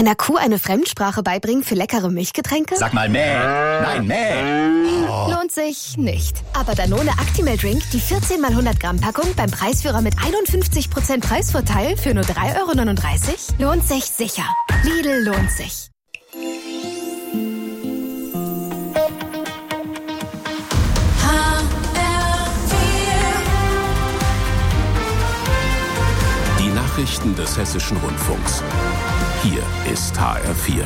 Einer Kuh eine Fremdsprache beibringen für leckere Milchgetränke? Sag mal mäh. Nein, mäh. Oh. Lohnt sich nicht. Aber Danone Actimel Drink, die 14 x 100 Gramm Packung beim Preisführer mit 51% Preisvorteil für nur 3,39 €, lohnt sich sicher. Lidl lohnt sich. Die Nachrichten des Hessischen Rundfunks. Hier ist HR4.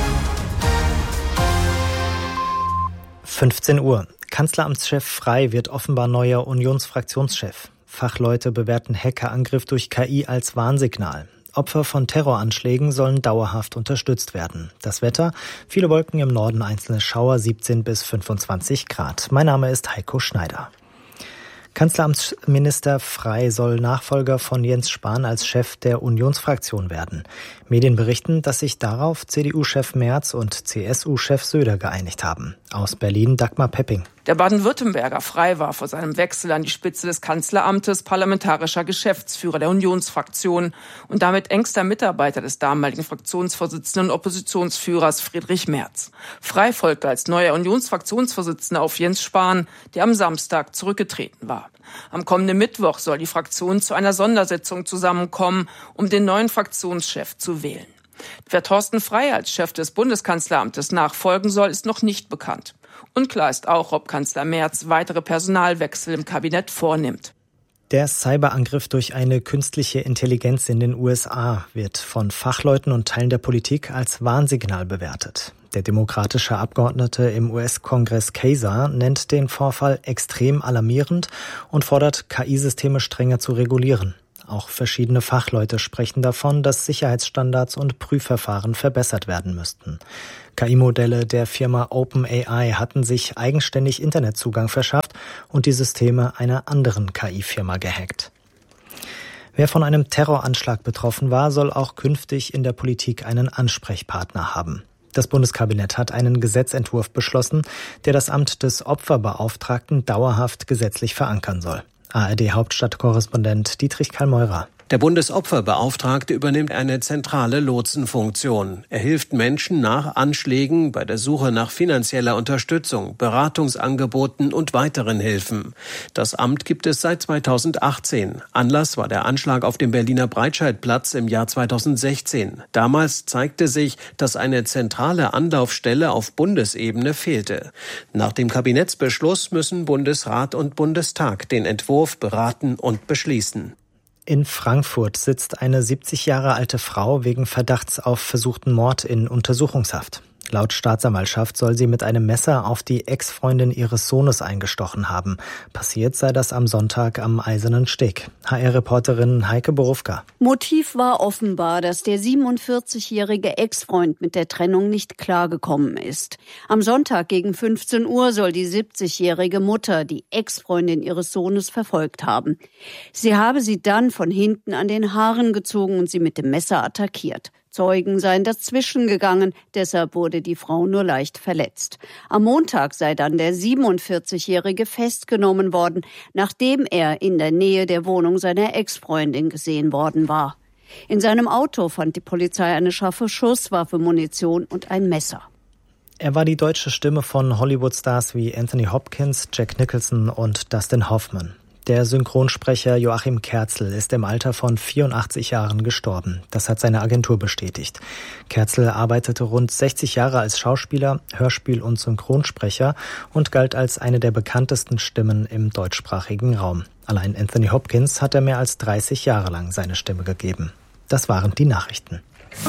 15 Uhr. Kanzleramtschef Frey wird offenbar neuer Unionsfraktionschef. Fachleute bewerten Hackerangriff durch KI als Warnsignal. Opfer von Terroranschlägen sollen dauerhaft unterstützt werden. Das Wetter? Viele Wolken im Norden, einzelne Schauer, 17 bis 25 Grad. Mein Name ist Heiko Schneider. Kanzleramtsminister Frey soll Nachfolger von Jens Spahn als Chef der Unionsfraktion werden. Medien berichten, dass sich darauf CDU-Chef Merz und CSU-Chef Söder geeinigt haben. Aus Berlin Dagmar Pepping. Der Baden-Württemberger Frey war vor seinem Wechsel an die Spitze des Kanzleramtes parlamentarischer Geschäftsführer der Unionsfraktion und damit engster Mitarbeiter des damaligen Fraktionsvorsitzenden und Oppositionsführers Friedrich Merz. Frey folgte als neuer Unionsfraktionsvorsitzender auf Jens Spahn, der am Samstag zurückgetreten war. Am kommenden Mittwoch soll die Fraktion zu einer Sondersitzung zusammenkommen, um den neuen Fraktionschef zu wählen. Wer Thorsten Frey als Chef des Bundeskanzleramtes nachfolgen soll, ist noch nicht bekannt. Unklar ist auch, ob Kanzler Merz weitere Personalwechsel im Kabinett vornimmt. Der Cyberangriff durch eine künstliche Intelligenz in den USA wird von Fachleuten und Teilen der Politik als Warnsignal bewertet. Der demokratische Abgeordnete im US-Kongress Kayser nennt den Vorfall extrem alarmierend und fordert, KI-Systeme strenger zu regulieren. Auch verschiedene Fachleute sprechen davon, dass Sicherheitsstandards und Prüfverfahren verbessert werden müssten. KI-Modelle der Firma OpenAI hatten sich eigenständig Internetzugang verschafft und die Systeme einer anderen KI-Firma gehackt. Wer von einem Terroranschlag betroffen war, soll auch künftig in der Politik einen Ansprechpartner haben. Das Bundeskabinett hat einen Gesetzentwurf beschlossen, der das Amt des Opferbeauftragten dauerhaft gesetzlich verankern soll. ARD-Hauptstadtkorrespondent Dietrich Karl-Meurer. Der Bundesopferbeauftragte übernimmt eine zentrale Lotsenfunktion. Er hilft Menschen nach Anschlägen bei der Suche nach finanzieller Unterstützung, Beratungsangeboten und weiteren Hilfen. Das Amt gibt es seit 2018. Anlass war der Anschlag auf dem Berliner Breitscheidplatz im Jahr 2016. Damals zeigte sich, dass eine zentrale Anlaufstelle auf Bundesebene fehlte. Nach dem Kabinettsbeschluss müssen Bundesrat und Bundestag den Entwurf beraten und beschließen. In Frankfurt sitzt eine 70 Jahre alte Frau wegen Verdachts auf versuchten Mord in Untersuchungshaft. Laut Staatsanwaltschaft soll sie mit einem Messer auf die Ex-Freundin ihres Sohnes eingestochen haben. Passiert sei das am Sonntag am Eisernen Steg. HR-Reporterin Heike Borufka. Motiv war offenbar, dass der 47-jährige Ex-Freund mit der Trennung nicht klargekommen ist. Am Sonntag gegen 15 Uhr soll die 70-jährige Mutter die Ex-Freundin ihres Sohnes verfolgt haben. Sie habe sie dann von hinten an den Haaren gezogen und sie mit dem Messer attackiert. Zeugen seien dazwischen gegangen, deshalb wurde die Frau nur leicht verletzt. Am Montag sei dann der 47-Jährige festgenommen worden, nachdem er in der Nähe der Wohnung seiner Ex-Freundin gesehen worden war. In seinem Auto fand die Polizei eine scharfe Schusswaffe, Munition und ein Messer. Er war die deutsche Stimme von Hollywood-Stars wie Anthony Hopkins, Jack Nicholson und Dustin Hoffman. Der Synchronsprecher Joachim Kerzel ist im Alter von 84 Jahren gestorben. Das hat seine Agentur bestätigt. Kerzel arbeitete rund 60 Jahre als Schauspieler, Hörspiel- und Synchronsprecher und galt als eine der bekanntesten Stimmen im deutschsprachigen Raum. Allein Anthony Hopkins hat er mehr als 30 Jahre lang seine Stimme gegeben. Das waren die Nachrichten.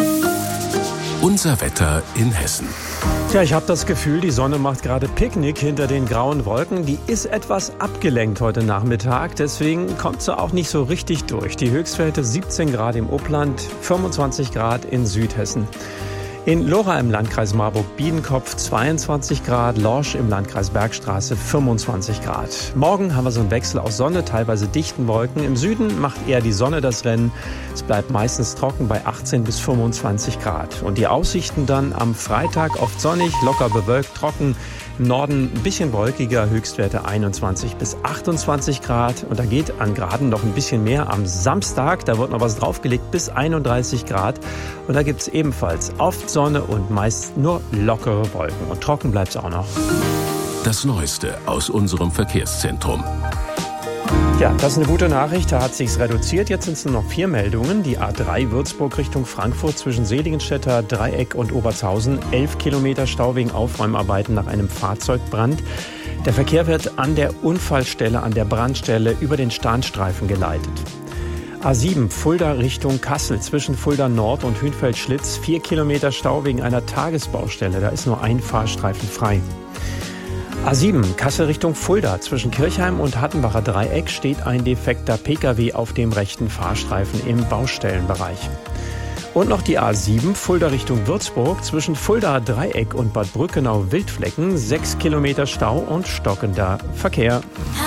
Unser Wetter in Hessen. Ja, ich habe das Gefühl, die Sonne macht gerade Picknick hinter den grauen Wolken. Die ist etwas abgelenkt heute Nachmittag, deswegen kommt sie auch nicht so richtig durch. Die Höchstwerte 17 Grad im Upland, 25 Grad in Südhessen. In Lora im Landkreis Marburg-Biedenkopf 22 Grad, Lorsch im Landkreis Bergstraße 25 Grad. Morgen haben wir so einen Wechsel aus Sonne, teilweise dichten Wolken. Im Süden macht eher die Sonne das Rennen. Es bleibt meistens trocken bei 18 bis 25 Grad. Und die Aussichten dann am Freitag oft sonnig, locker bewölkt, trocken. Norden ein bisschen wolkiger, Höchstwerte 21 bis 28 Grad. Und da geht an Graden noch ein bisschen mehr am Samstag. Da wird noch was draufgelegt bis 31 Grad. Und da gibt es ebenfalls oft Sonne und meist nur lockere Wolken. Und trocken bleibt es auch noch. Das Neueste aus unserem Verkehrszentrum. Ja, das ist eine gute Nachricht. Da hat sich's reduziert. Jetzt sind es nur noch 4 Meldungen. Die A3 Würzburg Richtung Frankfurt zwischen Seligenstädter Dreieck und Obertshausen. 11 Kilometer Stau wegen Aufräumarbeiten nach einem Fahrzeugbrand. Der Verkehr wird an der Unfallstelle, an der Brandstelle über den Standstreifen geleitet. A7 Fulda Richtung Kassel zwischen Fulda Nord und Hünfeld-Schlitz. 4 Kilometer Stau wegen einer Tagesbaustelle. Da ist nur ein Fahrstreifen frei. A7 Kassel Richtung Fulda. Zwischen Kirchheim und Hattenbacher Dreieck steht ein defekter Pkw auf dem rechten Fahrstreifen im Baustellenbereich. Und noch die A7 Fulda Richtung Würzburg. Zwischen Fulda Dreieck und Bad Brückenau-Wildflecken 6 Kilometer Stau und stockender Verkehr.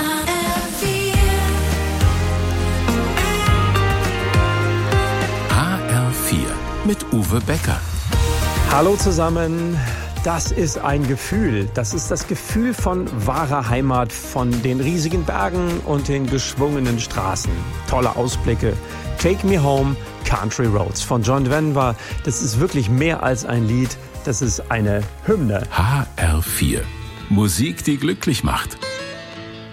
HR4 mit Uwe Becker. Hallo zusammen. Das ist ein Gefühl. Das ist das Gefühl von wahrer Heimat, von den riesigen Bergen und den geschwungenen Straßen. Tolle Ausblicke. Take Me Home, Country Roads von John Denver. Das ist wirklich mehr als ein Lied. Das ist eine Hymne. HR4. Musik, die glücklich macht.